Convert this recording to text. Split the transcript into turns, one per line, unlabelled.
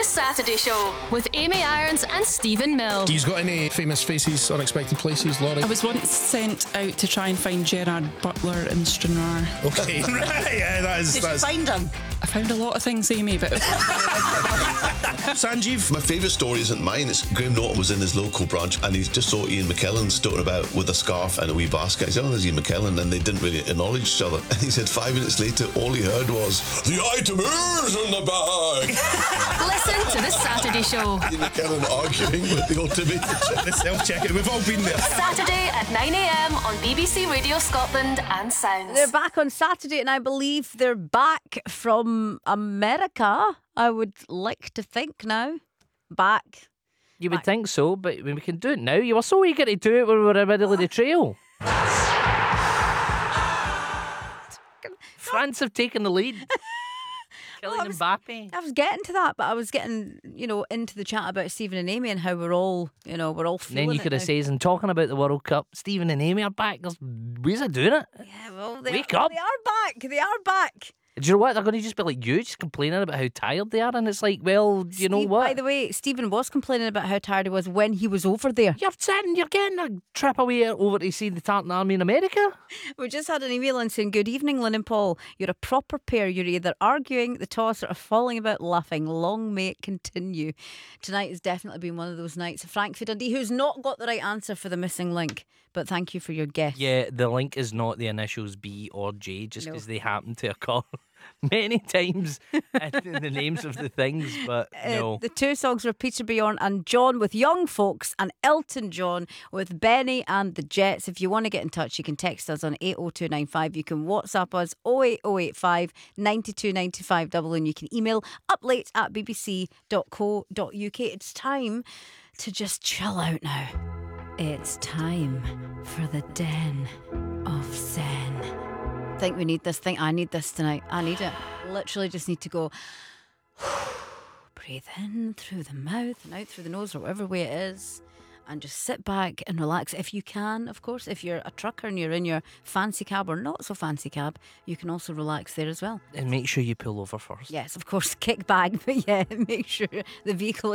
Saturday Show with Amy Irons and Stephen Mill.
He's got any famous faces, unexpected places, Laurie?
I was once sent out to try and find Gerard Butler in Stranraer.
Okay, right, yeah, that is.
Did you find him?
I found a lot of things, Amy, but
Sanjeev?
My favourite story isn't mine. It's Graham Norton was in his local branch and he just saw Ian McKellen stoking about with a scarf and a wee basket. He said, "Oh, there's Ian McKellen," and they didn't really acknowledge each other. And he said 5 minutes later, all he heard was, "The item is in the bag."
Listen to the Saturday Show.
Ian McKellen arguing with the automated
The self-checking, we've all been there.
Saturday at 9 a.m. on BBC Radio Scotland and Sounds.
They're back on Saturday, and I believe they're back from America. I would like to think now. Back.
You would think so, but we can do it now. You were so eager to do it when we were in the middle of the trail. France have taken the lead. Kylian Mbappe.
I was getting to that, but I was getting, into the chat about Stephen and Amy and how we're all feeling
And then you could have
now.
said, and talking about the World Cup, Stephen and Amy are back. There's ways of doing it.
Yeah, well,
Wake up.
They are back. They are back.
Do you know what? They're going to just be like you, just complaining about how tired they are. And it's like, well, you know what?
By the way, Stephen was complaining about how tired he was when he was over there.
You're getting a trip away over to see the Tartan Army in America.
We just had an email in saying, "Good evening, Lynn and Paul. You're a proper pair. You're either arguing the toss or falling about laughing. Long may it continue." Tonight has definitely been one of those nights. Frank for Dundee, who's not got the right answer for the missing link, but thank you for your guess.
Yeah, the link is not the initials B or J, just
No.
because they happen to occur many times in the names of the things, but no.
The two songs were Peter Bjorn and John with Young Folks, and Elton John with Benny and the Jets. If you want to get in touch, you can text us on 80295. You can WhatsApp us 08085 92 95 and you can email uplate@bbc.co.uk. It's time to just chill out now. It's time for the Den of Zen. Think we need this. Think I need this tonight. I need it. Literally just need to go breathe in through the mouth and out through the nose, or whatever way it is, and just sit back and relax if you can. Of course, if you're a trucker and you're in your fancy cab or not so fancy cab, you can also relax there as well.
And make sure you pull over first.
Yes, of course, kick back, but yeah, make sure the vehicle